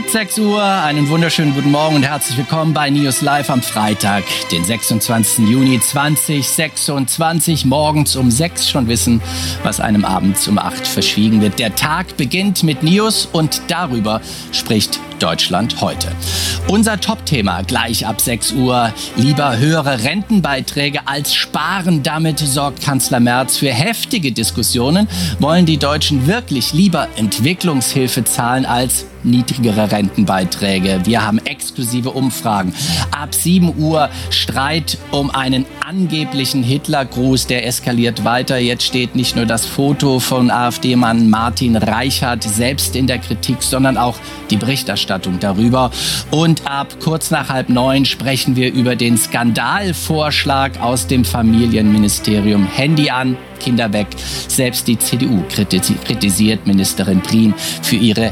Exakt 6 Uhr, einen wunderschönen guten Morgen und herzlich willkommen bei News Live am Freitag, den 26. Juni 2026. Morgens um 6 schon wissen, was einem abends um 8 verschwiegen wird. Der Tag beginnt mit News und darüber spricht Deutschland heute. Unser Top-Thema gleich ab 6 Uhr. Lieber höhere Rentenbeiträge als sparen. Damit sorgt Kanzler Merz für heftige Diskussionen. Wollen die Deutschen wirklich lieber Entwicklungshilfe zahlen als niedrigere Rentenbeiträge? Wir haben exklusive Umfragen. Ab 7 Uhr Streit um einen angeblichen Hitlergruß, der eskaliert weiter. Jetzt steht nicht nur das Foto von AfD-Mann Martin Reichert selbst in der Kritik, sondern auch die Berichterstattung darüber. Und ab kurz nach 8:30 sprechen wir über den Skandalvorschlag aus dem Familienministerium. Handy an, Kinder weg. Selbst die CDU kritisiert Ministerin Prien für ihre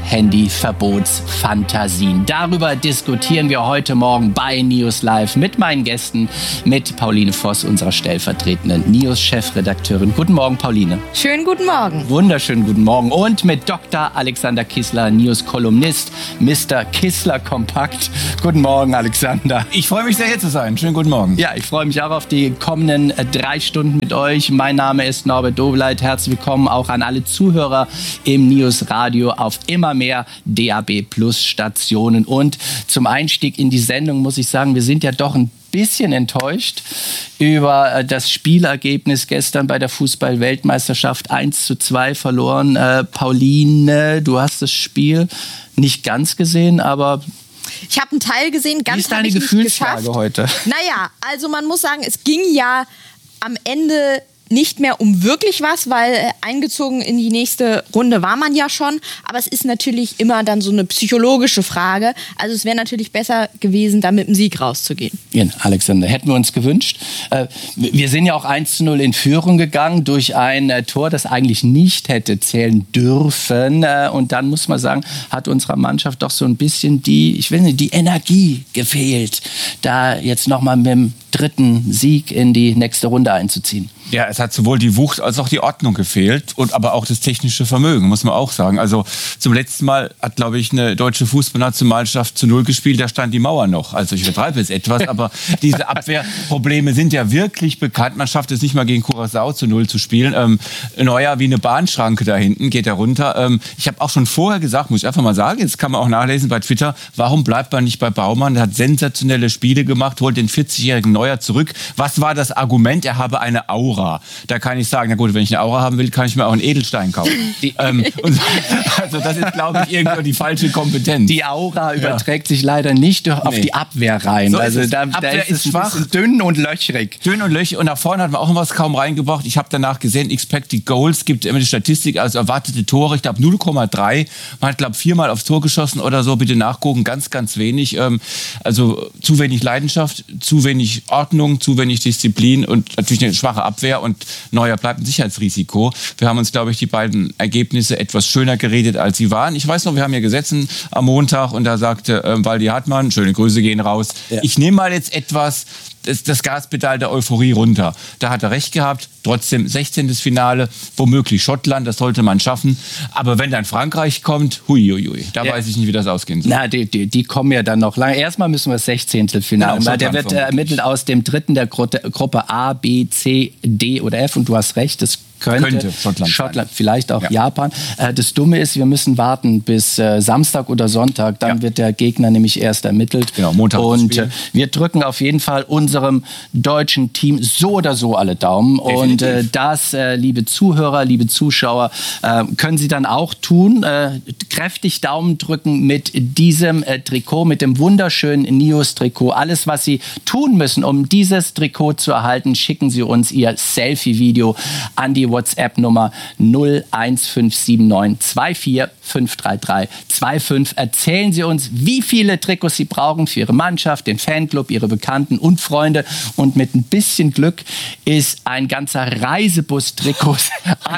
Handyverbotsfantasien. Darüber diskutieren wir heute Morgen bei News Live mit meinen Gästen, mit Pauline Voss, unserer stellvertretenden News-Chefredakteurin. Guten Morgen, Pauline. Schönen guten Morgen. Wunderschönen guten Morgen. Und mit Dr. Alexander Kissler, News-Kolumnist, Mr. Kissler Kompakt. Guten Morgen, Alexander. Ich freue mich sehr, hier zu sein. Schönen guten Morgen. Ja, ich freue mich auch auf die kommenden 3 Stunden mit euch. Mein Name ist Norbert Dobleit. Herzlich willkommen auch an alle Zuhörer im News Radio auf immer mehr DAB Plus Stationen. Und zum Einstieg in die Sendung muss ich sagen, wir sind ja doch ein bisschen enttäuscht über das Spielergebnis gestern bei der Fußball-Weltmeisterschaft. 1:2 verloren. Pauline, du hast das Spiel nicht ganz gesehen, aber ich habe einen Teil gesehen, ganz. Wie ist deine Gefühlslage heute? Naja, also man muss sagen, es ging ja am Ende nicht mehr um wirklich was, weil eingezogen in die nächste Runde war man ja schon. Aber es ist natürlich immer dann so eine psychologische Frage. Also es wäre natürlich besser gewesen, da mit dem Sieg rauszugehen. Ja, Alexander, hätten wir uns gewünscht. Wir sind ja auch 1:0 in Führung gegangen durch ein Tor, das eigentlich nicht hätte zählen dürfen. Und dann muss man sagen, hat unserer Mannschaft doch so ein bisschen die Energie gefehlt, da jetzt nochmal mit dem 3. Sieg in die nächste Runde einzuziehen. Ja, es hat sowohl die Wucht als auch die Ordnung gefehlt und aber auch das technische Vermögen, muss man auch sagen. Also zum letzten Mal hat, glaube ich, eine deutsche Fußballnationalmannschaft zu 0 gespielt, da stand die Mauer noch. Also ich übertreibe jetzt etwas, aber diese Abwehrprobleme sind ja wirklich bekannt. Man schafft es nicht mal gegen Curaçao zu 0 zu spielen. Neuer wie eine Bahnschranke da hinten, geht er runter. Ich habe auch schon vorher gesagt, muss ich einfach mal sagen, jetzt kann man auch nachlesen bei Twitter, warum bleibt man nicht bei Baumann? Der hat sensationelle Spiele gemacht, holt den 40-jährigen Neuer zurück. Was war das Argument? Er habe eine Aura. Da kann ich sagen, na gut, wenn ich eine Aura haben will, kann ich mir auch einen Edelstein kaufen. Also das ist, glaube ich, irgendwo die falsche Kompetenz. Die Aura überträgt sich leider nicht auf die Abwehr rein. So also da Abwehr ist es schwach. ein bisschen dünn und löchrig. Dünn und löchrig. Und nach vorne hat man auch noch was kaum reingebracht. Ich habe danach gesehen, Expected Goals, gibt immer die Statistik, also erwartete Tore. Ich glaube 0,3. Man hat, glaube ich, 4-mal aufs Tor geschossen oder so. Bitte nachgucken, ganz, ganz wenig. Also zu wenig Leidenschaft, zu wenig Ordnung, zu wenig Disziplin und natürlich eine schwache Abwehr. Und Neuer bleibt ein Sicherheitsrisiko. Wir haben uns, glaube ich, die beiden Ergebnisse etwas schöner geredet, als sie waren. Ich weiß noch, wir haben hier gesessen am Montag und da sagte Waldi Hartmann, schöne Grüße gehen raus, ich nehme mal jetzt etwas das Gaspedal der Euphorie runter. Da hat er recht gehabt. Trotzdem 16. Finale, womöglich Schottland, das sollte man schaffen. Aber wenn dann Frankreich kommt, huiuiui, da weiß ich nicht, wie das ausgehen soll. Na, die kommen ja dann noch lange. Erstmal müssen wir das 16. Finale. Genau, der wird ermittelt aus dem 3. der Gruppe A, B, C, D oder F. Und du hast recht, das könnte Schottland, vielleicht auch Japan. Das Dumme ist, wir müssen warten bis Samstag oder Sonntag. Dann wird der Gegner nämlich erst ermittelt. Genau, Montag. Und wir drücken auf jeden Fall unserem deutschen Team so oder so alle Daumen. Definitiv. Und das, liebe Zuhörer, liebe Zuschauer, können Sie dann auch tun. Kräftig Daumen drücken mit diesem Trikot, mit dem wunderschönen News-Trikot. Alles, was Sie tun müssen, um dieses Trikot zu erhalten, schicken Sie uns Ihr Selfie-Video an die WhatsApp-Nummer 0157924533325. Erzählen Sie uns, wie viele Trikots Sie brauchen für Ihre Mannschaft, den Fanclub, Ihre Bekannten und Freunde. Und mit ein bisschen Glück ist ein ganzer Reisebus Trikots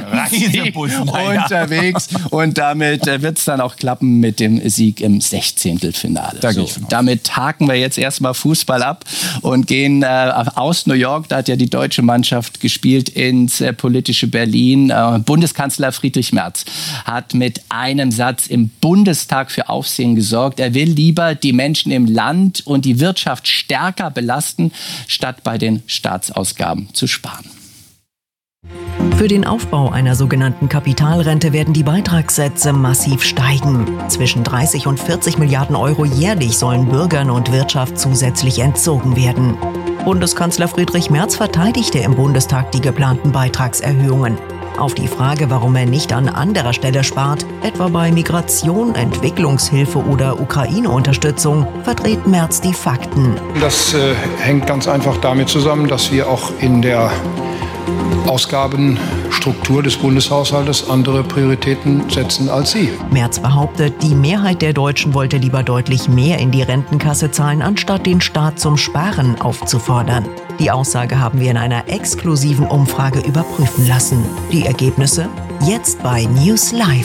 unterwegs. Und damit wird es dann auch klappen mit dem Sieg im 16. Finale. Damit haken wir jetzt erstmal Fußball ab und gehen aus New York, da hat ja die deutsche Mannschaft gespielt, ins politische politische Berlin. Bundeskanzler Friedrich Merz hat mit einem Satz im Bundestag für Aufsehen gesorgt. Er will lieber die Menschen im Land und die Wirtschaft stärker belasten, statt bei den Staatsausgaben zu sparen. Für den Aufbau einer sogenannten Kapitalrente werden die Beitragssätze massiv steigen. Zwischen 30 und 40 Milliarden Euro jährlich sollen Bürgern und Wirtschaft zusätzlich entzogen werden. Bundeskanzler Friedrich Merz verteidigte im Bundestag die geplanten Beitragserhöhungen. Auf die Frage, warum er nicht an anderer Stelle spart, etwa bei Migration, Entwicklungshilfe oder Ukraine-Unterstützung, verdreht Merz die Fakten. Das hängt ganz einfach damit zusammen, dass wir auch in der Ausgabenstruktur des Bundeshaushaltes andere Prioritäten setzen als Sie. Merz behauptet, die Mehrheit der Deutschen wollte lieber deutlich mehr in die Rentenkasse zahlen, anstatt den Staat zum Sparen aufzufordern. Die Aussage haben wir in einer exklusiven Umfrage überprüfen lassen. Die Ergebnisse jetzt bei News Live.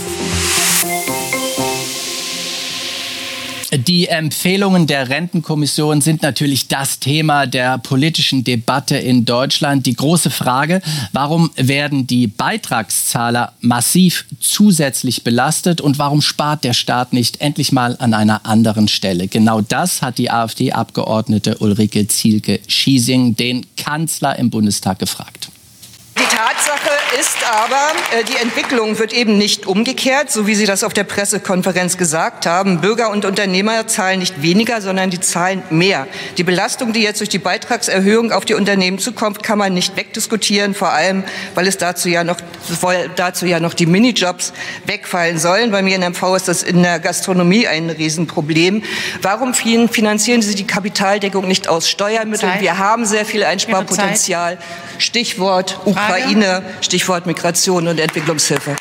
Die Empfehlungen der Rentenkommission sind natürlich das Thema der politischen Debatte in Deutschland. Die große Frage, warum werden die Beitragszahler massiv zusätzlich belastet und warum spart der Staat nicht endlich mal an einer anderen Stelle? Genau das hat die AfD-Abgeordnete Ulrike Zielke-Schiesing den Kanzler im Bundestag gefragt. Die Tatsache ist aber, die Entwicklung wird eben nicht umgekehrt, so wie Sie das auf der Pressekonferenz gesagt haben. Bürger und Unternehmer zahlen nicht weniger, sondern die zahlen mehr. Die Belastung, die jetzt durch die Beitragserhöhung auf die Unternehmen zukommt, kann man nicht wegdiskutieren, vor allem, weil dazu ja noch die Minijobs wegfallen sollen. Bei mir in MV ist das in der Gastronomie ein Riesenproblem. Warum finanzieren Sie die Kapitaldeckung nicht aus Steuermitteln? Zeit. Wir haben sehr viel Einsparpotenzial. Stichwort Ukraine, Stichwort Migration und Entwicklungshilfe.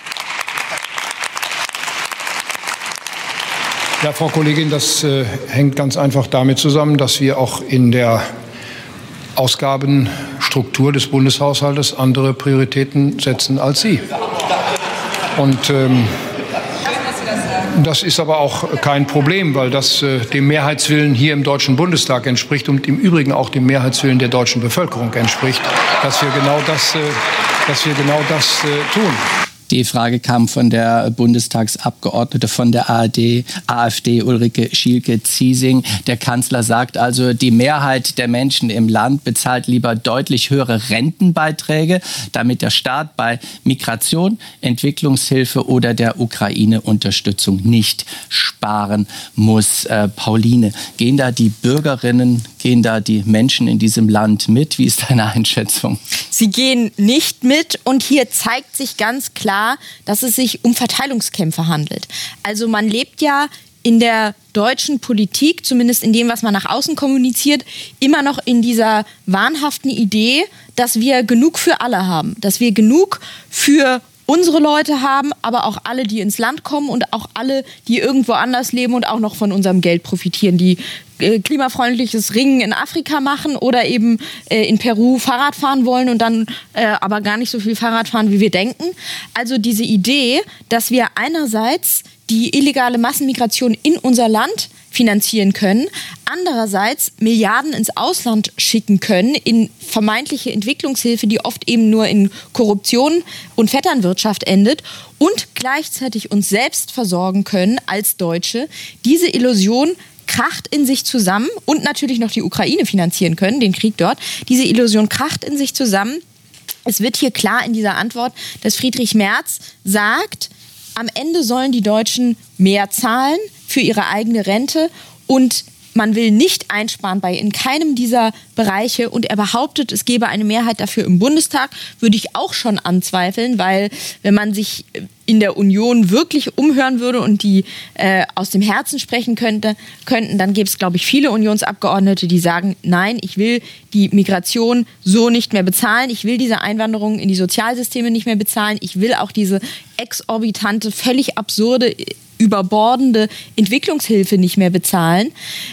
Ja, Frau Kollegin, das hängt ganz einfach damit zusammen, dass wir auch in der Ausgabenstruktur des Bundeshaushaltes andere Prioritäten setzen als Sie. Und das ist aber auch kein Problem, weil das dem Mehrheitswillen hier im Deutschen Bundestag entspricht und im Übrigen auch dem Mehrheitswillen der deutschen Bevölkerung entspricht, dass wir genau das tun. Die Frage kam von der Bundestagsabgeordnete von der AfD Ulrike Zielke-Schiesing. Der Kanzler sagt also, die Mehrheit der Menschen im Land bezahlt lieber deutlich höhere Rentenbeiträge, damit der Staat bei Migration, Entwicklungshilfe oder der Ukraine-Unterstützung nicht sparen muss. Pauline, gehen da die Bürgerinnen, gehen da die Menschen in diesem Land mit? Wie ist deine Einschätzung? Sie gehen nicht mit und hier zeigt sich ganz klar, dass es sich um Verteilungskämpfe handelt. Also man lebt ja in der deutschen Politik, zumindest in dem, was man nach außen kommuniziert, immer noch in dieser wahnhaften Idee, dass wir genug für alle haben, dass wir genug für unsere Leute haben, aber auch alle, die ins Land kommen und auch alle, die irgendwo anders leben und auch noch von unserem Geld profitieren, die klimafreundliches Ringen in Afrika machen oder eben in Peru Fahrrad fahren wollen und dann aber gar nicht so viel Fahrrad fahren, wie wir denken. Also diese Idee, dass wir einerseits die illegale Massenmigration in unser Land finanzieren können, andererseits Milliarden ins Ausland schicken können in vermeintliche Entwicklungshilfe, die oft eben nur in Korruption und Vetternwirtschaft endet und gleichzeitig uns selbst versorgen können als Deutsche. Diese Illusion kracht in sich zusammen und natürlich noch die Ukraine finanzieren können, den Krieg dort. Diese Illusion kracht in sich zusammen. Es wird hier klar in dieser Antwort, dass Friedrich Merz sagt, am Ende sollen die Deutschen mehr zahlen für ihre eigene Rente und man will nicht einsparen in keinem dieser Bereiche und er behauptet, es gebe eine Mehrheit dafür im Bundestag, würde ich auch schon anzweifeln, weil wenn man sich in der Union wirklich umhören würde und die aus dem Herzen sprechen könnten, dann gäbe es, glaube ich, viele Unionsabgeordnete, die sagen, nein, ich will die Migration so nicht mehr bezahlen, ich will diese Einwanderung in die Sozialsysteme nicht mehr bezahlen, ich will auch diese exorbitante, völlig absurde, überbordende Entwicklungshilfe nicht mehr bezahlen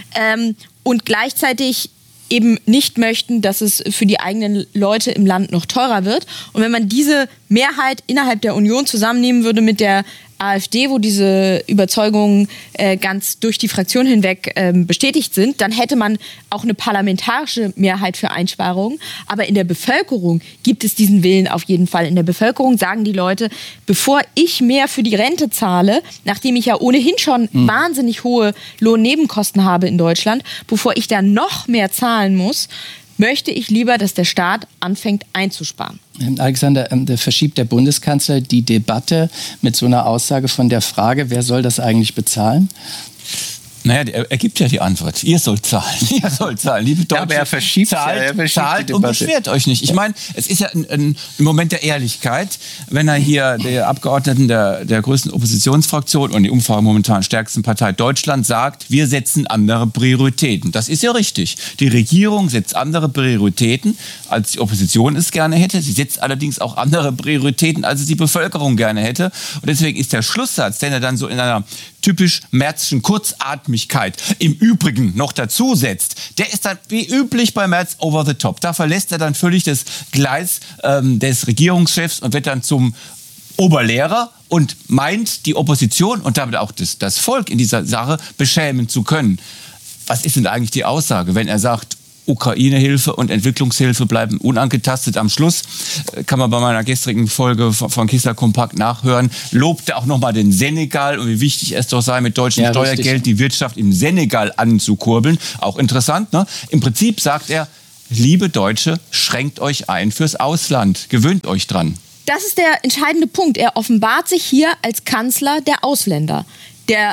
und gleichzeitig eben nicht möchten, dass es für die eigenen Leute im Land noch teurer wird. Und wenn man diese Mehrheit innerhalb der Union zusammennehmen würde mit der AfD, wo diese Überzeugungen ganz durch die Fraktion hinweg bestätigt sind, dann hätte man auch eine parlamentarische Mehrheit für Einsparungen. Aber in der Bevölkerung gibt es diesen Willen auf jeden Fall. In der Bevölkerung sagen die Leute, bevor ich mehr für die Rente zahle, nachdem ich ja ohnehin schon wahnsinnig hohe Lohnnebenkosten habe in Deutschland, bevor ich da noch mehr zahlen muss, möchte ich lieber, dass der Staat anfängt einzusparen. Alexander, verschiebt der Bundeskanzler die Debatte mit so einer Aussage von der Frage, wer soll das eigentlich bezahlen? Naja, er gibt ja die Antwort. Ihr sollt zahlen. Ihr sollt zahlen. Liebe Deutsche, aber er verschiebt zahlt und beschwert euch nicht. Ich meine, es ist ja ein Moment der Ehrlichkeit, wenn er hier der Abgeordneten der größten Oppositionsfraktion und die Umfrage momentan stärksten Partei Deutschland sagt, wir setzen andere Prioritäten. Das ist ja richtig. Die Regierung setzt andere Prioritäten, als die Opposition es gerne hätte. Sie setzt allerdings auch andere Prioritäten, als es die Bevölkerung gerne hätte. Und deswegen ist der Schlusssatz, den er dann so in einer typisch Merzschen Kurzatmigkeit im Übrigen noch dazu setzt, der ist dann wie üblich bei Merz over the top. Da verlässt er dann völlig das Gleis des Regierungschefs und wird dann zum Oberlehrer und meint, die Opposition und damit auch das Volk in dieser Sache beschämen zu können. Was ist denn eigentlich die Aussage, wenn er sagt, Ukraine-Hilfe und Entwicklungshilfe bleiben unangetastet. Am Schluss kann man bei meiner gestrigen Folge von Kissa Kompakt nachhören, lobt er auch nochmal den Senegal und wie wichtig es doch sei, mit deutschem Steuergeld richtig, die Wirtschaft im Senegal anzukurbeln. Auch interessant, ne? Im Prinzip sagt er, liebe Deutsche, schränkt euch ein fürs Ausland, gewöhnt euch dran. Das ist der entscheidende Punkt. Er offenbart sich hier als Kanzler der Ausländer, der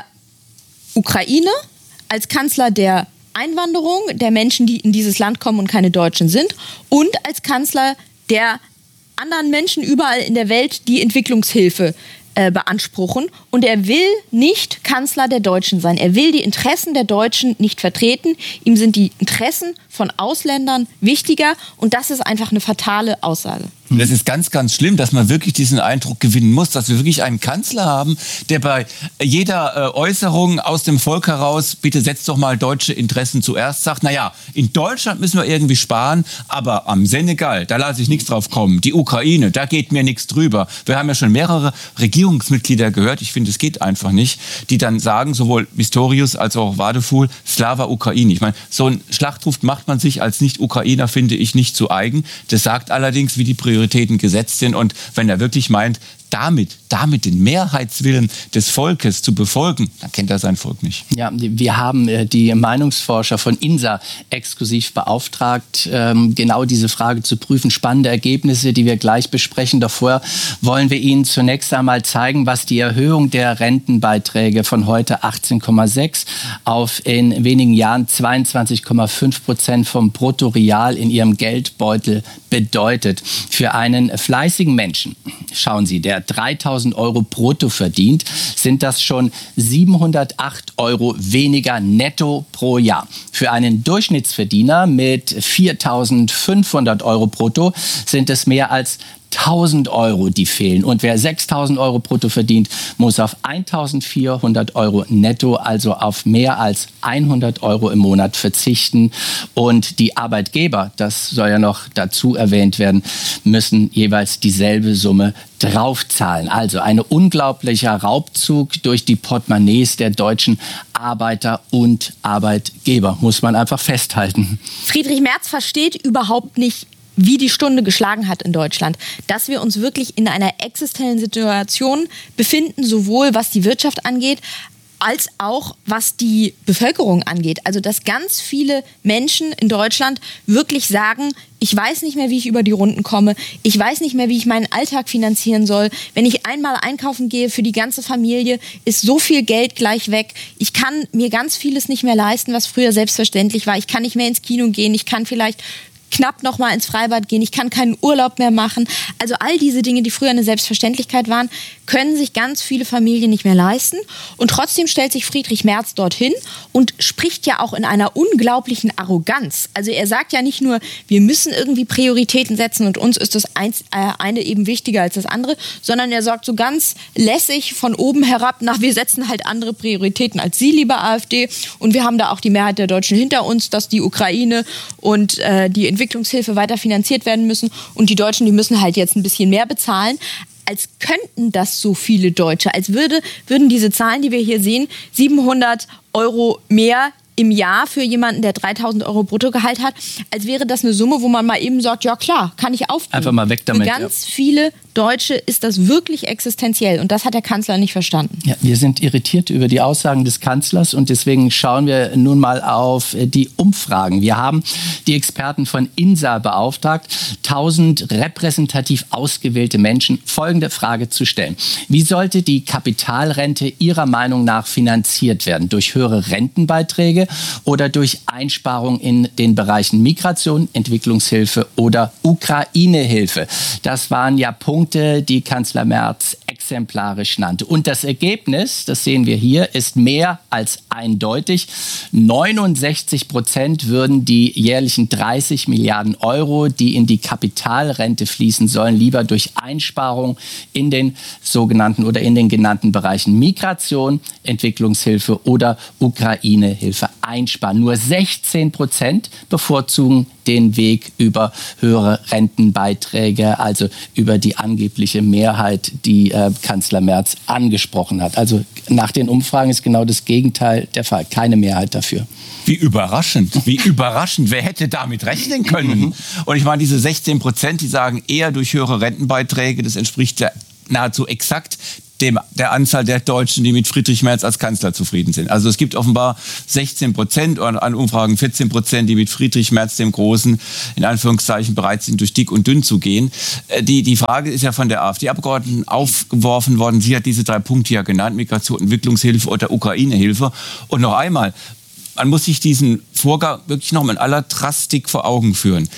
Ukraine, als Kanzler der Einwanderung, der Menschen, die in dieses Land kommen und keine Deutschen sind, und als Kanzler der anderen Menschen überall in der Welt, die Entwicklungshilfe beanspruchen. Und er will nicht Kanzler der Deutschen sein. Er will die Interessen der Deutschen nicht vertreten. Ihm sind die Interessen von Ausländern wichtiger. Und das ist einfach eine fatale Aussage. Das ist ganz, ganz schlimm, dass man wirklich diesen Eindruck gewinnen muss, dass wir wirklich einen Kanzler haben, der bei jeder Äußerung aus dem Volk heraus, bitte setzt doch mal deutsche Interessen zuerst, sagt, naja, in Deutschland müssen wir irgendwie sparen, aber am Senegal, da lasse ich nichts drauf kommen. Die Ukraine, da geht mir nichts drüber. Wir haben ja schon mehrere Regierungsmitglieder gehört, ich finde, es geht einfach nicht, die dann sagen, sowohl Pistorius als auch Wadefuhl, Slava Ukraini. Ich meine, so einen Schlachtruf macht man sich als Nicht-Ukrainer, finde ich, nicht zu eigen. Das sagt allerdings, wie die Prioritäten gesetzt sind. Und wenn er wirklich meint, damit den Mehrheitswillen des Volkes zu befolgen, dann kennt er sein Volk nicht. Ja, wir haben die Meinungsforscher von INSA exklusiv beauftragt, genau diese Frage zu prüfen. Spannende Ergebnisse, die wir gleich besprechen. Davor wollen wir Ihnen zunächst einmal zeigen, was die Erhöhung der Rentenbeiträge von heute 18,6 auf in wenigen Jahren 22,5% vom Bruttoreal in Ihrem Geldbeutel bedeutet. Für einen fleißigen Menschen, schauen Sie, der 3.000 Euro brutto verdient, sind das schon 708 Euro weniger netto pro Jahr. Für einen Durchschnittsverdiener mit 4.500 Euro brutto sind es mehr als 1.000 Euro, die fehlen. Und wer 6.000 Euro brutto verdient, muss auf 1.400 Euro netto, also auf mehr als 100 Euro im Monat verzichten. Und die Arbeitgeber, das soll ja noch dazu erwähnt werden, müssen jeweils dieselbe Summe draufzahlen. Also ein unglaublicher Raubzug durch die Portemonnaies der deutschen Arbeiter und Arbeitgeber, muss man einfach festhalten. Friedrich Merz versteht überhaupt nicht, wie die Stunde geschlagen hat in Deutschland, dass wir uns wirklich in einer existenziellen Situation befinden, sowohl was die Wirtschaft angeht, als auch was die Bevölkerung angeht. Also dass ganz viele Menschen in Deutschland wirklich sagen, ich weiß nicht mehr, wie ich über die Runden komme, ich weiß nicht mehr, wie ich meinen Alltag finanzieren soll. Wenn ich einmal einkaufen gehe für die ganze Familie, ist so viel Geld gleich weg. Ich kann mir ganz vieles nicht mehr leisten, was früher selbstverständlich war. Ich kann nicht mehr ins Kino gehen, ich kann vielleicht knapp noch mal ins Freibad gehen, ich kann keinen Urlaub mehr machen. Also all diese Dinge, die früher eine Selbstverständlichkeit waren, können sich ganz viele Familien nicht mehr leisten. Und trotzdem stellt sich Friedrich Merz dorthin und spricht ja auch in einer unglaublichen Arroganz. Also er sagt ja nicht nur, wir müssen irgendwie Prioritäten setzen und uns ist das eine eben wichtiger als das andere, sondern er sagt so ganz lässig von oben herab, wir setzen halt andere Prioritäten als Sie, liebe AfD. Und wir haben da auch die Mehrheit der Deutschen hinter uns, dass die Ukraine und die Entwicklungshilfe weiter finanziert werden müssen und die Deutschen, die müssen halt jetzt ein bisschen mehr bezahlen. als könnten das so viele Deutsche, als würden diese Zahlen, die wir hier sehen, 700 € mehr im Jahr für jemanden, der 3.000 € Bruttogehalt hat, als wäre das eine Summe, wo man mal eben sagt, ja klar, kann ich aufbringen. Einfach mal weg damit. Für ganz viele Deutsche ist das wirklich existenziell und das hat der Kanzler nicht verstanden. Ja, wir sind irritiert über die Aussagen des Kanzlers und deswegen schauen wir nun mal auf die Umfragen. Wir haben die Experten von INSA beauftragt, 1000 repräsentativ ausgewählte Menschen folgende Frage zu stellen. Wie sollte die Kapitalrente Ihrer Meinung nach finanziert werden? Durch höhere Rentenbeiträge oder durch Einsparungen in den Bereichen Migration, Entwicklungshilfe oder Ukraine-Hilfe? Das waren ja Punkte, die Kanzler Merz exemplarisch nannte. Und das Ergebnis, das sehen wir hier, ist mehr als eindeutig. 69% würden die jährlichen 30 Milliarden €, die in die Kapitalrente fließen sollen, lieber durch Einsparungen in den sogenannten oder in den genannten Bereichen Migration, Entwicklungshilfe oder Ukraine-Hilfe einsparen. Nur 16% bevorzugen den Weg über höhere Rentenbeiträge, also über die angebliche Mehrheit, die Kanzler Merz angesprochen hat. Also nach den Umfragen ist genau das Gegenteil der Fall. Keine Mehrheit dafür. Wie überraschend, wie überraschend. Wer hätte damit rechnen können? Und ich meine, diese 16%, die sagen eher durch höhere Rentenbeiträge, das entspricht ja nahezu exakt der Anzahl der Deutschen, die mit Friedrich Merz als Kanzler zufrieden sind. Also es gibt offenbar 16% oder an Umfragen 14%, die mit Friedrich Merz dem Großen, in Anführungszeichen, bereit sind, durch dick und dünn zu gehen. Die Frage ist ja von der AfD-Abgeordneten aufgeworfen worden. Sie hat diese 3 Punkte ja genannt, Migration, Entwicklungshilfe oder Ukraine-Hilfe. Und noch einmal, man muss sich diesen Vorgang wirklich noch mal in aller Drastik vor Augen führen.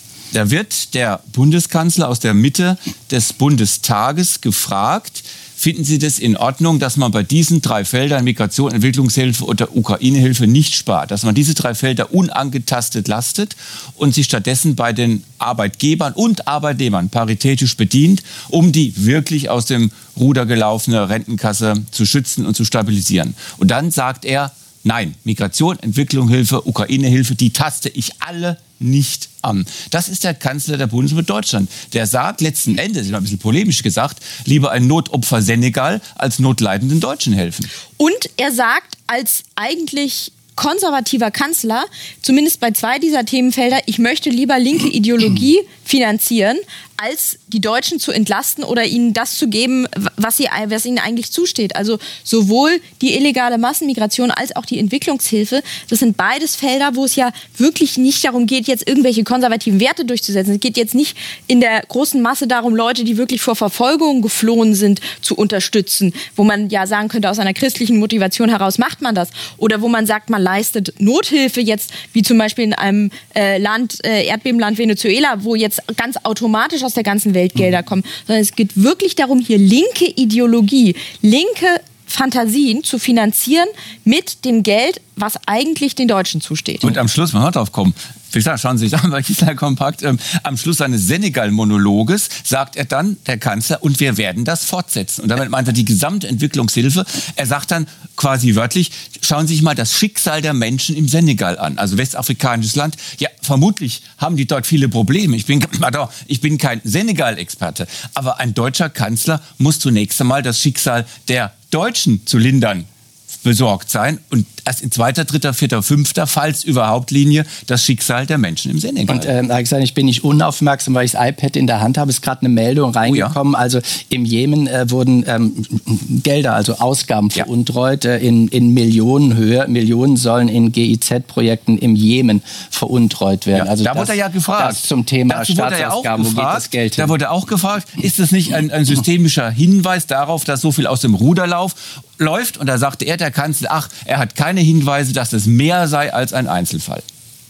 Da wird der Bundeskanzler aus der Mitte des Bundestages gefragt, finden Sie das in Ordnung, dass man bei diesen 3 Feldern Migration, Entwicklungshilfe oder Ukraine-Hilfe nicht spart? Dass man diese 3 Felder unangetastet lastet und sich stattdessen bei den Arbeitgebern und Arbeitnehmern paritätisch bedient, um die wirklich aus dem Ruder gelaufene Rentenkasse zu schützen und zu stabilisieren. Und dann sagt er, nein, Migration, Entwicklungshilfe, Ukraine-Hilfe, die taste ich alle nicht an. Das ist der Kanzler der Bundesrepublik Deutschland. Der sagt letzten Endes, ich habe ein bisschen polemisch gesagt, lieber ein Notopfer Senegal als notleidenden Deutschen helfen. Und er sagt als eigentlich konservativer Kanzler, zumindest bei 2 dieser Themenfelder, ich möchte lieber linke Ideologie finanzieren, als die Deutschen zu entlasten oder ihnen das zu geben, was ihnen eigentlich zusteht. Also sowohl die illegale Massenmigration als auch die Entwicklungshilfe, das sind beides Felder, wo es ja wirklich nicht darum geht, jetzt irgendwelche konservativen Werte durchzusetzen. Es geht jetzt nicht in der großen Masse darum, Leute, die wirklich vor Verfolgung geflohen sind, zu unterstützen, wo man ja sagen könnte, aus einer christlichen Motivation heraus macht man das. Oder wo man sagt, man leistet Nothilfe jetzt, wie zum Beispiel in einem Erdbebenland Venezuela, wo jetzt ganz automatisch aus der ganzen Welt Gelder kommen, sondern es geht wirklich darum, hier linke Ideologie, linke Fantasien zu finanzieren mit dem Geld, was eigentlich den Deutschen zusteht. Und am Schluss, man hört drauf kommen, wie gesagt, schauen Sie sich an, bei Gisela Kompakt, am Schluss seines Senegal-Monologes sagt er dann, der Kanzler, und wir werden das fortsetzen. Und damit meint er die gesamte Entwicklungshilfe. Er sagt dann quasi wörtlich, schauen Sie sich mal das Schicksal der Menschen im Senegal an, also westafrikanisches Land. Ja, vermutlich haben die dort viele Probleme. Ich bin kein Senegal-Experte, aber ein deutscher Kanzler muss zunächst einmal das Schicksal der Deutschen zu lindern besorgt sein und erst in 2., 3., 4., 5. falls überhaupt Linie das Schicksal der Menschen im Senegal. Und Alexander, ich bin nicht unaufmerksam, weil ich das iPad in der Hand habe. Es ist gerade eine Meldung reingekommen. Oh ja. Also im Jemen wurden Gelder, also Ausgaben veruntreut in Millionenhöhe. Millionen sollen in GIZ-Projekten im Jemen veruntreut werden. Ja, also da wurde er ja gefragt. Das zum Thema Staatsausgaben, wo geht das Geld hin? Da wurde auch gefragt, ist das nicht ein systemischer Hinweis darauf, dass so viel aus dem Ruder läuft? Und da sagte der Kanzler, er hat keine Hinweise, dass es mehr sei als ein Einzelfall.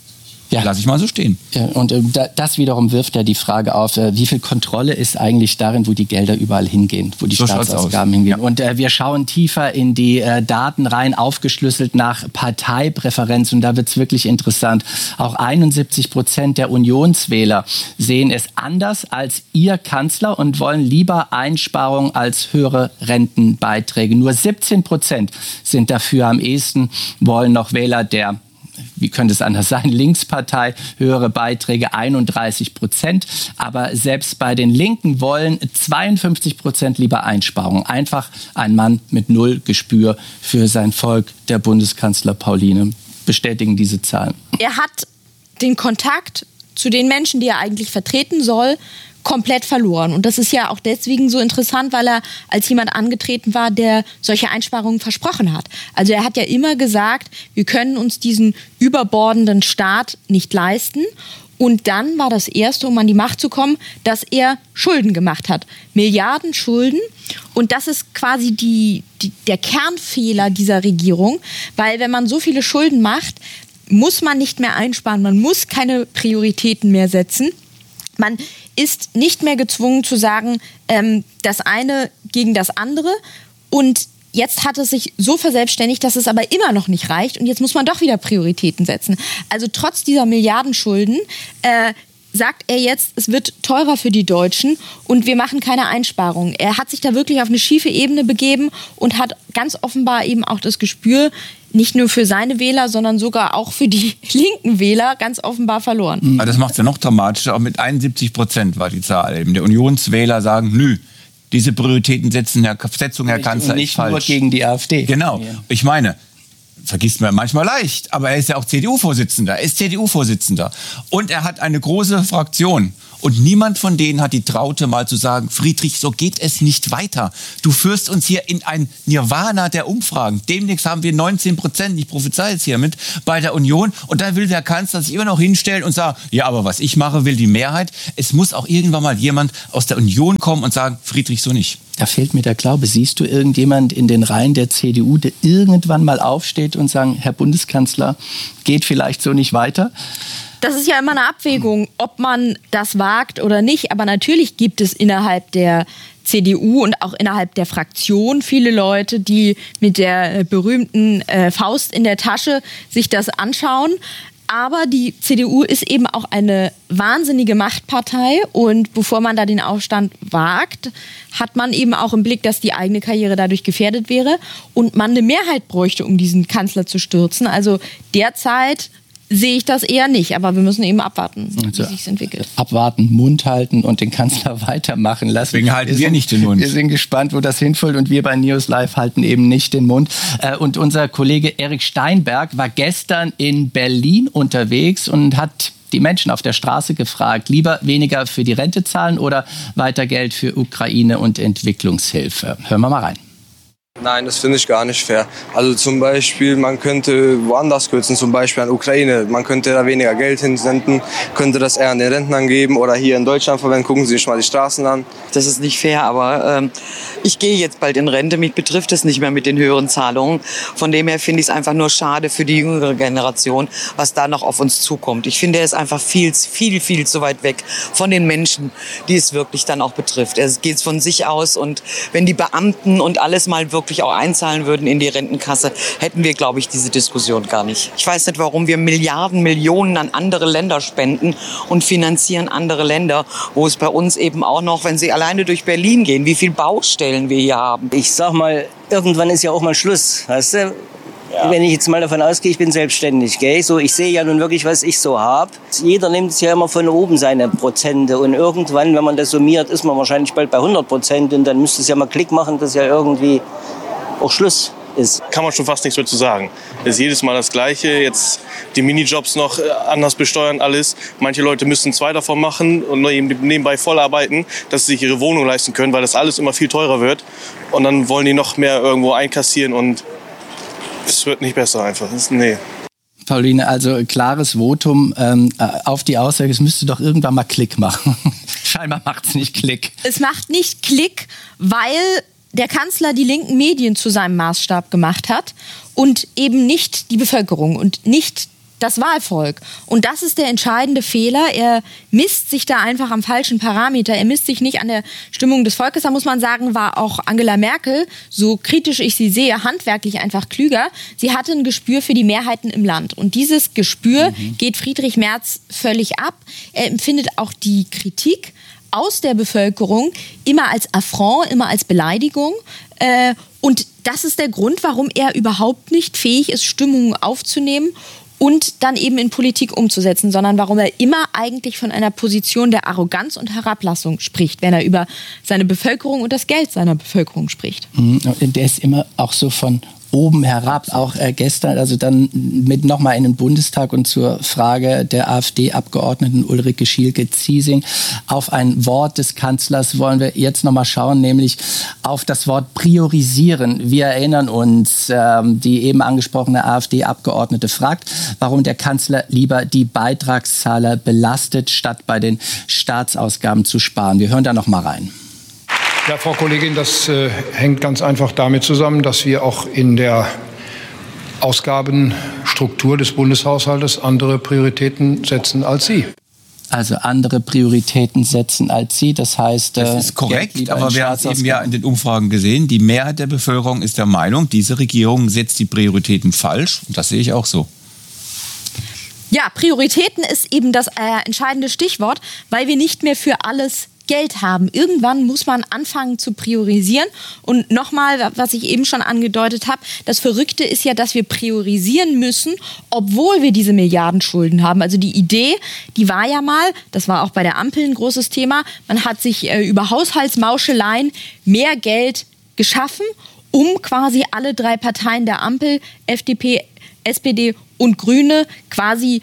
Ja. Lass ich mal so stehen. Ja, und das wiederum wirft ja die Frage auf, wie viel Kontrolle ist eigentlich darin, wo die Gelder überall hingehen, wo die Staatsausgaben hingehen. Ja. Und wir schauen tiefer in die Daten rein, aufgeschlüsselt nach Parteipräferenz. Und da wird es wirklich interessant. Auch 71% der Unionswähler sehen es anders als ihr Kanzler und wollen lieber Einsparungen als höhere Rentenbeiträge. Nur 17% sind dafür. Am ehesten wollen noch Wähler der wie könnte es anders sein, Linkspartei, höhere Beiträge 31%. Aber selbst bei den Linken wollen 52% lieber Einsparungen. Einfach ein Mann mit null Gespür für sein Volk, der Bundeskanzler Pauline. Bestätigen diese Zahlen. Er hat den Kontakt zu den Menschen, die er eigentlich vertreten soll, komplett verloren. Und das ist ja auch deswegen so interessant, weil er als jemand angetreten war, der solche Einsparungen versprochen hat. Also er hat ja immer gesagt, wir können uns diesen überbordenden Staat nicht leisten. Und dann war das Erste, um an die Macht zu kommen, dass er Schulden gemacht hat. Milliarden Schulden. Und das ist quasi der Kernfehler dieser Regierung. Weil wenn man so viele Schulden macht, muss man nicht mehr einsparen. Man muss keine Prioritäten mehr setzen. Man ist nicht mehr gezwungen zu sagen, das eine gegen das andere. Und jetzt hat es sich so verselbstständigt, dass es aber immer noch nicht reicht. Und jetzt muss man doch wieder Prioritäten setzen. Also trotz dieser Milliardenschulden sagt er jetzt, es wird teurer für die Deutschen und wir machen keine Einsparungen. Er hat sich da wirklich auf eine schiefe Ebene begeben und hat ganz offenbar eben auch das Gespür, nicht nur für seine Wähler, sondern sogar auch für die linken Wähler ganz offenbar verloren. Aber das macht es ja noch dramatischer. Auch mit 71% war die Zahl. Eben der Unionswähler sagen, nö, diese Prioritätensetzung, Herr Kanzler, nicht ist falsch. Nur gegen die AfD. Genau. Ich meine, vergisst man manchmal leicht, aber er ist ja auch CDU-Vorsitzender. Er ist CDU-Vorsitzender. Und er hat eine große Fraktion. Und niemand von denen hat die Traute, mal zu sagen, Friedrich, so geht es nicht weiter. Du führst uns hier in ein Nirvana der Umfragen. Demnächst haben wir 19%, ich prophezeie es hiermit, bei der Union. Und da will der Kanzler sich immer noch hinstellen und sagen, ja, aber was ich mache, will die Mehrheit. Es muss auch irgendwann mal jemand aus der Union kommen und sagen, Friedrich, so nicht. Da fehlt mir der Glaube. Siehst du irgendjemand in den Reihen der CDU, der irgendwann mal aufsteht und sagt, Herr Bundeskanzler, geht vielleicht so nicht weiter? Das ist ja immer eine Abwägung, ob man das wagt oder nicht. Aber natürlich gibt es innerhalb der CDU und auch innerhalb der Fraktion viele Leute, die mit der berühmten Faust in der Tasche sich das anschauen. Aber die CDU ist eben auch eine wahnsinnige Machtpartei. Und bevor man da den Aufstand wagt, hat man eben auch im Blick, dass die eigene Karriere dadurch gefährdet wäre. Und man eine Mehrheit bräuchte, um diesen Kanzler zu stürzen. Also derzeit sehe ich das eher nicht, aber wir müssen eben abwarten, wie sich's entwickelt. Abwarten, Mund halten und den Kanzler weitermachen lassen. Deswegen halten wir nicht den Mund. Wir sind gespannt, wo das hinfällt und wir bei News Live halten eben nicht den Mund. Und unser Kollege Erik Steinberg war gestern in Berlin unterwegs und hat die Menschen auf der Straße gefragt, lieber weniger für die Rente zahlen oder weiter Geld für Ukraine und Entwicklungshilfe. Hören wir mal rein. Nein, das finde ich gar nicht fair. Also zum Beispiel, man könnte woanders kürzen, zum Beispiel an Ukraine. Man könnte da weniger Geld hinsenden, könnte das eher an den Rentnern geben oder hier in Deutschland verwenden. Gucken Sie sich mal die Straßen an. Das ist nicht fair, aber ich gehe jetzt bald in Rente. Mich betrifft es nicht mehr mit den höheren Zahlungen. Von dem her finde ich es einfach nur schade für die jüngere Generation, was da noch auf uns zukommt. Ich finde, er ist einfach viel zu weit weg von den Menschen, die es wirklich dann auch betrifft. Er geht von sich aus und wenn die Beamten und alles mal wirklich auch einzahlen würden in die Rentenkasse, hätten wir, glaube ich, diese Diskussion gar nicht. Ich weiß nicht, warum wir Milliarden, Millionen an andere Länder spenden und finanzieren andere Länder, wo es bei uns eben auch noch, wenn Sie alleine durch Berlin gehen, wie viele Baustellen wir hier haben. Ich sag mal, irgendwann ist ja auch mal Schluss, weißt du? Ja. Wenn ich jetzt mal davon ausgehe, ich bin selbstständig, gell? So, ich sehe ja nun wirklich, was ich so habe. Jeder nimmt ja immer von oben seine Prozente und irgendwann, wenn man das summiert, ist man wahrscheinlich bald bei 100% und dann müsste es ja mal Klick machen, dass ja irgendwie auch Schluss ist. Kann man schon fast nichts mehr zu sagen. Es ist jedes Mal das Gleiche. Jetzt die Minijobs noch anders besteuern, alles. Manche Leute müssen 2 davon machen und nebenbei voll arbeiten, dass sie sich ihre Wohnung leisten können, weil das alles immer viel teurer wird. Und dann wollen die noch mehr irgendwo einkassieren und es wird nicht besser einfach. Nee. Pauline, also klares Votum auf die Aussage, es müsste doch irgendwann mal Klick machen. Scheinbar macht es nicht Klick. Es macht nicht Klick, weil der Kanzler die linken Medien zu seinem Maßstab gemacht hat und eben nicht die Bevölkerung und nicht das Wahlvolk. Und das ist der entscheidende Fehler. Er misst sich da einfach am falschen Parameter. Er misst sich nicht an der Stimmung des Volkes. Da muss man sagen, war auch Angela Merkel, so kritisch ich sie sehe, handwerklich einfach klüger. Sie hatte ein Gespür für die Mehrheiten im Land. Und dieses Gespür geht Friedrich Merz völlig ab. Er empfindet auch die Kritik aus der Bevölkerung immer als Affront, immer als Beleidigung. Und das ist der Grund, warum er überhaupt nicht fähig ist, Stimmungen aufzunehmen und dann eben in Politik umzusetzen, sondern warum er immer eigentlich von einer Position der Arroganz und Herablassung spricht, wenn er über seine Bevölkerung und das Geld seiner Bevölkerung spricht. Der ist immer auch so von oben herab, auch gestern, also dann mit nochmal in den Bundestag und zur Frage der AfD-Abgeordneten Ulrike Schielke-Ziesing. Auf ein Wort des Kanzlers wollen wir jetzt nochmal schauen, nämlich auf das Wort priorisieren. Wir erinnern uns, die eben angesprochene AfD-Abgeordnete fragt, warum der Kanzler lieber die Beitragszahler belastet, statt bei den Staatsausgaben zu sparen. Wir hören da nochmal rein. Ja, Frau Kollegin, das hängt ganz einfach damit zusammen, dass wir auch in der Ausgabenstruktur des Bundeshaushaltes andere Prioritäten setzen als Sie. Also andere Prioritäten setzen als Sie, das heißt... Das ist korrekt, aber wir haben eben ja in den Umfragen gesehen, die Mehrheit der Bevölkerung ist der Meinung, diese Regierung setzt die Prioritäten falsch und das sehe ich auch so. Ja, Prioritäten ist eben das entscheidende Stichwort, weil wir nicht mehr für alles Geld haben. Irgendwann muss man anfangen zu priorisieren. Und nochmal, was ich eben schon angedeutet habe, das Verrückte ist ja, dass wir priorisieren müssen, obwohl wir diese Milliardenschulden haben. Also die Idee, die war ja mal, das war auch bei der Ampel ein großes Thema, man hat sich über Haushaltsmauscheleien mehr Geld geschaffen, um quasi alle drei Parteien der Ampel, FDP, SPD und Grüne, quasi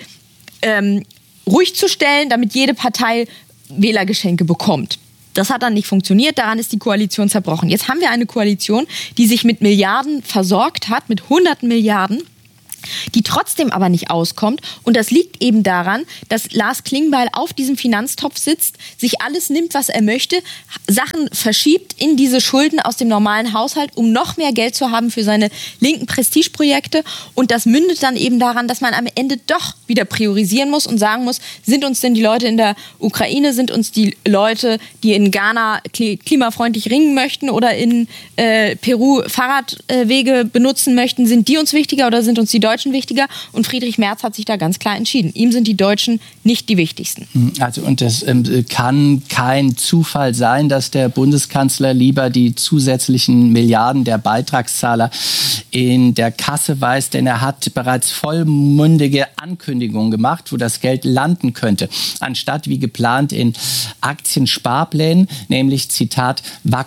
ruhig zu stellen, damit jede Partei Wählergeschenke bekommt. Das hat dann nicht funktioniert, daran ist die Koalition zerbrochen. Jetzt haben wir eine Koalition, die sich mit Milliarden versorgt hat, mit hunderten Milliarden, die trotzdem aber nicht auskommt. Und das liegt eben daran, dass Lars Klingbeil auf diesem Finanztopf sitzt, sich alles nimmt, was er möchte, Sachen verschiebt in diese Schulden aus dem normalen Haushalt, um noch mehr Geld zu haben für seine linken Prestigeprojekte. Und das mündet dann eben daran, dass man am Ende doch wieder priorisieren muss und sagen muss, sind uns denn die Leute in der Ukraine, sind uns die Leute, die in Ghana klimafreundlich ringen möchten oder in Peru Fahrradwege benutzen möchten, sind die uns wichtiger oder sind uns die Deutschen wichtiger? Und Friedrich Merz hat sich da ganz klar entschieden. Ihm sind die Deutschen nicht die wichtigsten. Also und es kann kein Zufall sein, dass der Bundeskanzler lieber die zusätzlichen Milliarden der Beitragszahler in der Kasse weiß, denn er hat bereits vollmundige Ankündigungen gemacht, wo das Geld landen könnte, anstatt wie geplant in Aktiensparplänen, nämlich Zitat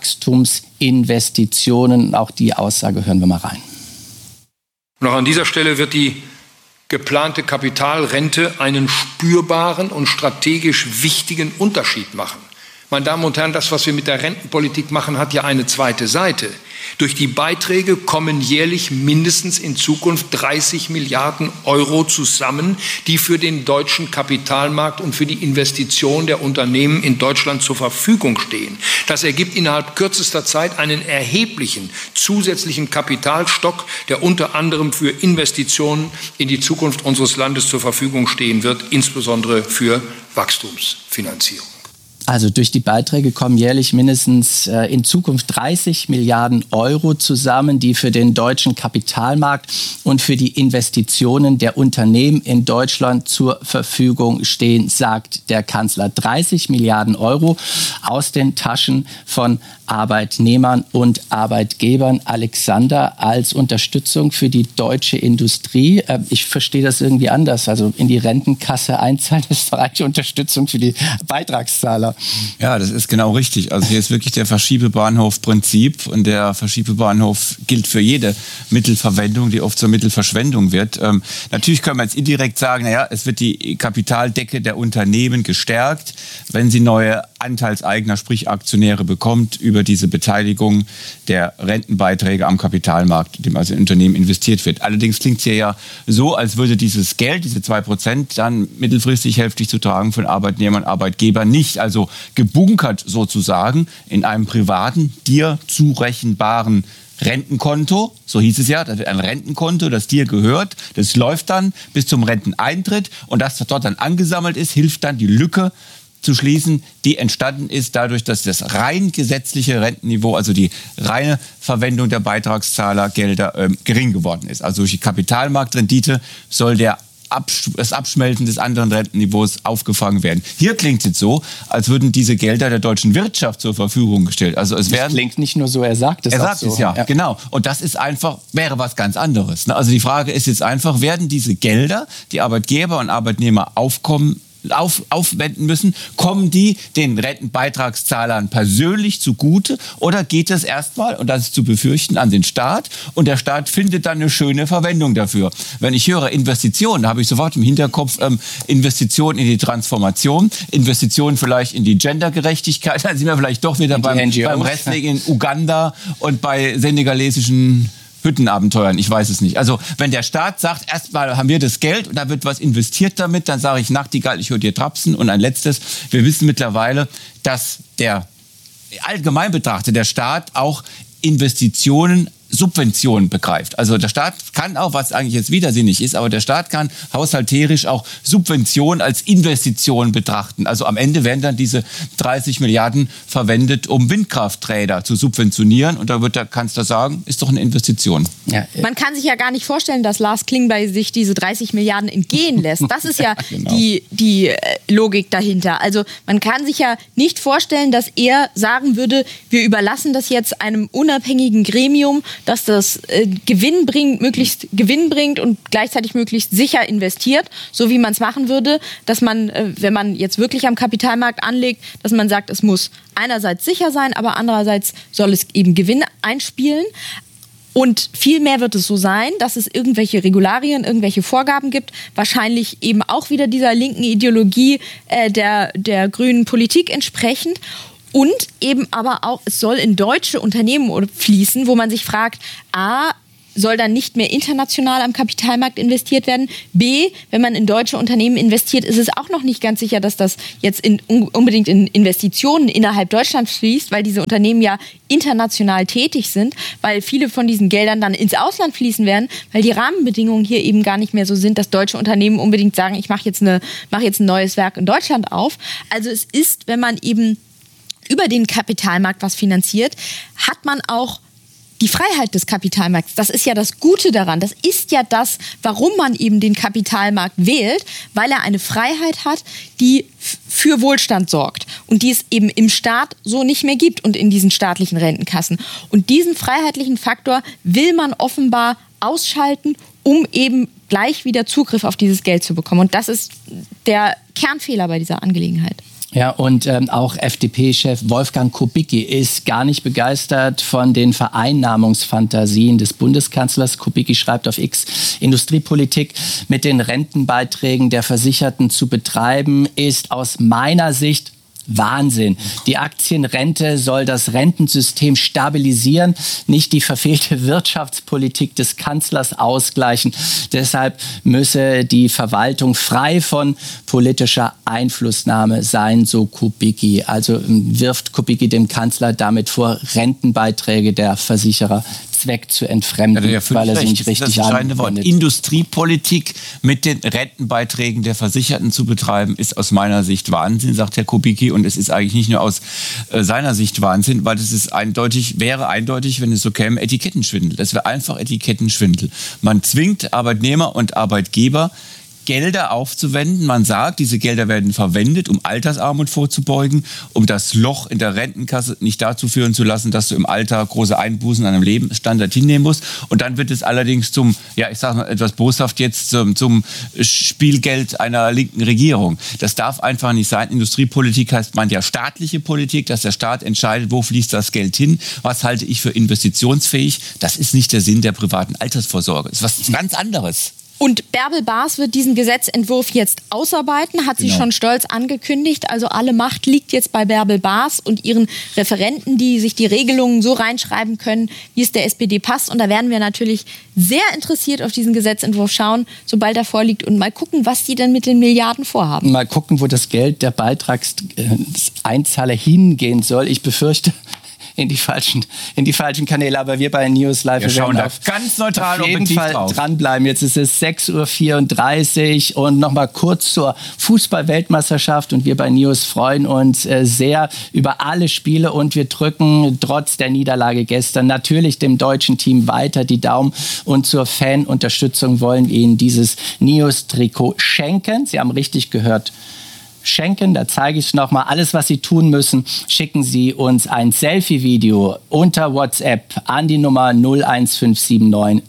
Wachstumsinvestitionen. Auch die Aussage hören wir mal rein. Und auch an dieser Stelle wird die geplante Kapitalrente einen spürbaren und strategisch wichtigen Unterschied machen. Meine Damen und Herren, das, was wir mit der Rentenpolitik machen, hat ja eine zweite Seite. Durch die Beiträge kommen jährlich mindestens in Zukunft 30 Milliarden Euro zusammen, die für den deutschen Kapitalmarkt und für die Investition der Unternehmen in Deutschland zur Verfügung stehen. Das ergibt innerhalb kürzester Zeit einen erheblichen zusätzlichen Kapitalstock, der unter anderem für Investitionen in die Zukunft unseres Landes zur Verfügung stehen wird, insbesondere für Wachstumsfinanzierung. Also durch die Beiträge kommen jährlich mindestens in Zukunft 30 Milliarden Euro zusammen, die für den deutschen Kapitalmarkt und für die Investitionen der Unternehmen in Deutschland zur Verfügung stehen, sagt der Kanzler. 30 Milliarden Euro aus den Taschen von Arbeitnehmern und Arbeitgebern. Alexander, als Unterstützung für die deutsche Industrie. Ich verstehe das irgendwie anders. Also in die Rentenkasse einzahlen, das ist doch eigentlich Unterstützung für die Beitragszahler. Ja, das ist genau richtig. Also hier ist wirklich der Verschiebebahnhof-Prinzip und der Verschiebebahnhof gilt für jede Mittelverwendung, die oft zur Mittelverschwendung wird. Natürlich können wir jetzt indirekt sagen, naja, es wird die Kapitaldecke der Unternehmen gestärkt, wenn sie neue Anteilseigner, sprich Aktionäre bekommt, über diese Beteiligung der Rentenbeiträge am Kapitalmarkt, in dem also in Unternehmen investiert wird. Allerdings klingt es hier ja so, als würde dieses Geld, diese 2%, dann mittelfristig hälftig zu tragen von Arbeitnehmern und Arbeitgebern nicht, also gebunkert sozusagen in einem privaten, dir zurechenbaren Rentenkonto, so hieß es ja, das wird ein Rentenkonto, das dir gehört, das läuft dann bis zum Renteneintritt und das, was dort dann angesammelt ist, hilft dann die Lücke zu schließen, die entstanden ist dadurch, dass das rein gesetzliche Rentenniveau, also die reine Verwendung der Beitragszahlergelder gering geworden ist. Also durch die Kapitalmarktrendite soll der das Abschmelzen des anderen Rentenniveaus aufgefangen werden. Hier klingt es jetzt so, als würden diese Gelder der deutschen Wirtschaft zur Verfügung gestellt. Also es werden, klingt nicht nur so, er sagt es. Er sagt es, ja, genau. Und das ist einfach, wäre was ganz anderes. Also die Frage ist jetzt einfach, werden diese Gelder, die Arbeitgeber und Arbeitnehmer aufwenden müssen, kommen die den Rentenbeitragszahlern persönlich zugute oder geht es erstmal, und das ist zu befürchten, an den Staat und der Staat findet dann eine schöne Verwendung dafür. Wenn ich höre Investitionen, habe ich sofort im Hinterkopf Investitionen in die Transformation, Investitionen vielleicht in die Gendergerechtigkeit, dann sind wir vielleicht doch wieder beim Wrestling in Uganda und bei senegalesischen Hüttenabenteuern, ich weiß es nicht. Also wenn der Staat sagt, erstmal haben wir das Geld und da wird was investiert damit, dann sage ich Nachtigall, ich höre dir trapsen. Und ein letztes, wir wissen mittlerweile, dass der allgemein betrachtet, der Staat auch Investitionen, Subventionen begreift. Also der Staat kann auch, was eigentlich jetzt widersinnig ist, aber der Staat kann haushalterisch auch Subventionen als Investition betrachten. Also am Ende werden dann diese 30 Milliarden verwendet, um Windkrafträder zu subventionieren. Und da wird der Kanzler sagen, ist doch eine Investition. Ja. Man kann sich ja gar nicht vorstellen, dass Lars Klingbeil sich diese 30 Milliarden entgehen lässt. Das ist ja genau die Logik dahinter. Also man kann sich ja nicht vorstellen, dass er sagen würde, wir überlassen das jetzt einem unabhängigen Gremium, dass das möglichst Gewinn bringt und gleichzeitig möglichst sicher investiert, so wie man es machen würde, dass man, wenn man jetzt wirklich am Kapitalmarkt anlegt, dass man sagt, es muss einerseits sicher sein, aber andererseits soll es eben Gewinn einspielen. Und vielmehr wird es so sein, dass es irgendwelche Regularien, irgendwelche Vorgaben gibt, wahrscheinlich eben auch wieder dieser linken Ideologie der grünen Politik entsprechend. Und eben aber auch, es soll in deutsche Unternehmen fließen, wo man sich fragt, A, soll dann nicht mehr international am Kapitalmarkt investiert werden? B, wenn man in deutsche Unternehmen investiert, ist es auch noch nicht ganz sicher, dass das jetzt unbedingt in Investitionen innerhalb Deutschlands fließt, weil diese Unternehmen ja international tätig sind, weil viele von diesen Geldern dann ins Ausland fließen werden, weil die Rahmenbedingungen hier eben gar nicht mehr so sind, dass deutsche Unternehmen unbedingt sagen, ich mache jetzt ein neues Werk in Deutschland auf. Also es ist, wenn man eben über den Kapitalmarkt was finanziert, hat man auch die Freiheit des Kapitalmarkts. Das ist ja das Gute daran. Das ist ja das, warum man eben den Kapitalmarkt wählt, weil er eine Freiheit hat, die für Wohlstand sorgt und die es eben im Staat so nicht mehr gibt und in diesen staatlichen Rentenkassen. Und diesen freiheitlichen Faktor will man offenbar ausschalten, um eben gleich wieder Zugriff auf dieses Geld zu bekommen. Und das ist der Kernfehler bei dieser Angelegenheit. Ja, und auch FDP-Chef Wolfgang Kubicki ist gar nicht begeistert von den Vereinnahmungsfantasien des Bundeskanzlers. Kubicki schreibt auf X, Industriepolitik mit den Rentenbeiträgen der Versicherten zu betreiben, ist aus meiner Sicht Wahnsinn. Die Aktienrente soll das Rentensystem stabilisieren, nicht die verfehlte Wirtschaftspolitik des Kanzlers ausgleichen. Deshalb müsse die Verwaltung frei von politischer Einflussnahme sein, so Kubicki. Also wirft Kubicki dem Kanzler damit vor, Rentenbeiträge der Versicherer Zweck zu entfremden, weil er sie nicht richtig anwendet. Industriepolitik mit den Rentenbeiträgen der Versicherten zu betreiben, ist aus meiner Sicht Wahnsinn, sagt Herr Kubicki. Und es ist eigentlich nicht nur aus seiner Sicht Wahnsinn, weil es ist wäre eindeutig, wenn es so käme, Etikettenschwindel. Das wäre einfach Etikettenschwindel. Man zwingt Arbeitnehmer und Arbeitgeber, Gelder aufzuwenden. Man sagt, diese Gelder werden verwendet, um Altersarmut vorzubeugen, um das Loch in der Rentenkasse nicht dazu führen zu lassen, dass du im Alter große Einbußen an einem Lebensstandard hinnehmen musst. Und dann wird es allerdings zum, ja, ich sage mal etwas boshaft jetzt, zum Spielgeld einer linken Regierung. Das darf einfach nicht sein. Industriepolitik heißt man ja staatliche Politik, dass der Staat entscheidet, wo fließt das Geld hin, was halte ich für investitionsfähig. Das ist nicht der Sinn der privaten Altersvorsorge. Das ist was ganz anderes. Und Bärbel Baas wird diesen Gesetzentwurf jetzt ausarbeiten, hat sie schon stolz angekündigt. Also alle Macht liegt jetzt bei Bärbel Baas und ihren Referenten, die sich die Regelungen so reinschreiben können, wie es der SPD passt. Und da werden wir natürlich sehr interessiert auf diesen Gesetzentwurf schauen, sobald er vorliegt und mal gucken, was die denn mit den Milliarden vorhaben. Mal gucken, wo das Geld der Beitragseinzahler hingehen soll. Ich befürchte, in die falschen Kanäle, aber wir bei News Live Wir schauen werden da ganz neutral auf jeden Fall drauf. dranbleiben. Jetzt ist es 6:34 Uhr und nochmal kurz zur Fußball-Weltmeisterschaft und wir bei News freuen uns sehr über alle Spiele und wir drücken trotz der Niederlage gestern natürlich dem deutschen Team weiter die Daumen und zur Fanunterstützung wollen wir Ihnen dieses News-Trikot schenken. Sie haben richtig gehört. Schenken, da zeige ich es nochmal. Alles, was Sie tun müssen, schicken Sie uns ein Selfie-Video unter WhatsApp an die Nummer 01579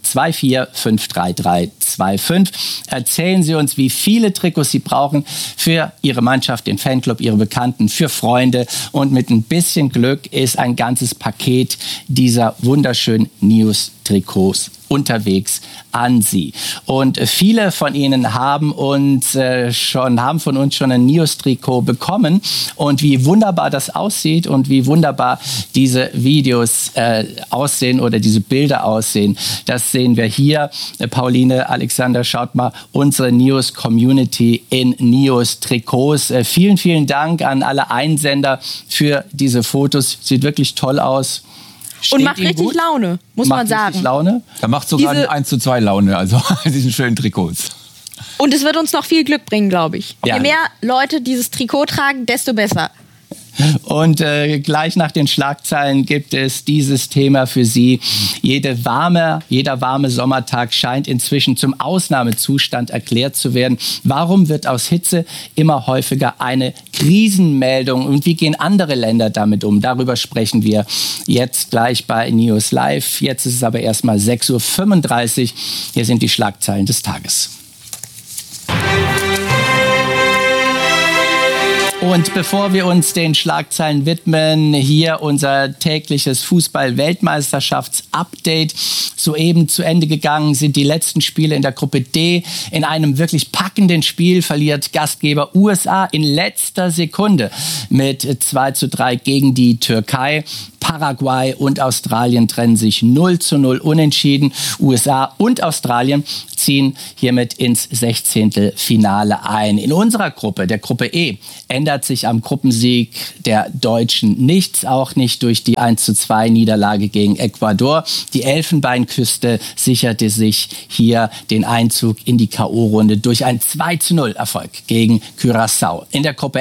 2453325. Erzählen Sie uns, wie viele Trikots Sie brauchen für Ihre Mannschaft, den Fanclub, Ihre Bekannten, für Freunde. Und mit ein bisschen Glück ist ein ganzes Paket dieser wunderschönen News-Trikots unterwegs an Sie. Und viele von Ihnen haben von uns schon ein News-Trikot bekommen. Und wie wunderbar das aussieht und wie wunderbar diese Videos aussehen oder diese Bilder aussehen, das sehen wir hier. Pauline, Alexander, schaut mal, unsere News-Community in News-Trikots. Vielen, vielen Dank an alle Einsender für diese Fotos. Sieht wirklich toll aus. Und macht richtig Laune, muss man sagen. Richtig Laune. Da macht sogar ein 1:2 Laune, also diesen schönen Trikots. Und es wird uns noch viel Glück bringen, glaube ich. Ja. Je mehr Leute dieses Trikot tragen, desto besser. Und gleich nach den Schlagzeilen gibt es dieses Thema für Sie. Jeder warme Sommertag scheint inzwischen zum Ausnahmezustand erklärt zu werden. Warum wird aus Hitze immer häufiger eine Krisenmeldung? Und wie gehen andere Länder damit um? Darüber sprechen wir jetzt gleich bei News Live. Jetzt ist es aber erstmal 6:35 Uhr. Hier sind die Schlagzeilen des Tages. Und bevor wir uns den Schlagzeilen widmen, hier unser tägliches Fußball-Weltmeisterschafts-Update. Soeben zu Ende gegangen sind die letzten Spiele in der Gruppe D. In einem wirklich packenden Spiel verliert Gastgeber USA in letzter Sekunde mit 2:3 gegen die Türkei. Paraguay und Australien trennen sich 0:0 unentschieden. USA und Australien ziehen hiermit ins 16. Finale ein. In unserer Gruppe, der Gruppe E, ändert sich am Gruppensieg der Deutschen nichts, auch nicht durch die 1:2 Niederlage gegen Ecuador. Die Elfenbeinküste sicherte sich hier den Einzug in die K.O.-Runde durch einen 2:0 Erfolg gegen Curaçao. In der Gruppe